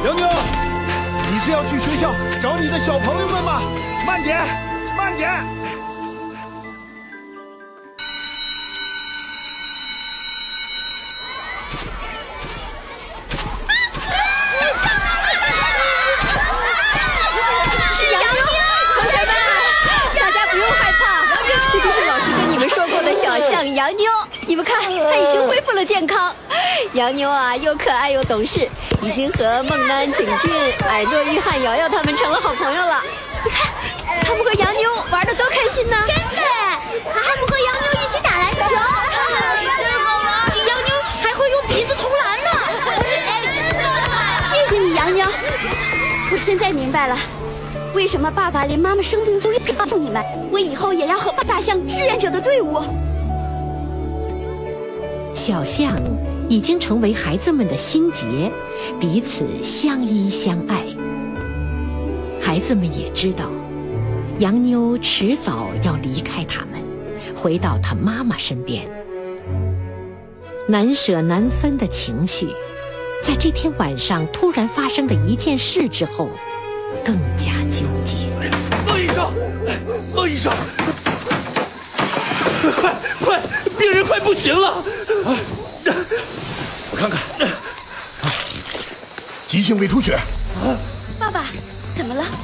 杨妞，你是要去学校找你的小朋友们吗？慢点，慢点。 是杨妞，同学们，大家不用害怕，这就是老师跟你们说过的小象杨妞。你们看，它已经恢复了健康。杨妞啊，又可爱又懂事，已经和梦楠、景俊、耳朵、约翰、瑶瑶他们成了好朋友了。你看，他们和杨妞玩的多开心呢！ 真的，他还不和杨妞一起打篮球，真好玩！杨妞还会用鼻子投篮呢。 谢谢你，杨妞。我现在明白了，为什么爸爸连妈妈生病都要告诉你们。我以后也要和大象志愿者的队伍。 小象已经成为孩子们的心结，彼此相依相爱。孩子们也知道，杨妞迟早要离开他们，回到她妈妈身边。难舍难分的情绪，在这天晚上突然发生的一件事之后，更加纠结。 孟医生，孟医生，快，病人快不行了！我看看，急性胃出血。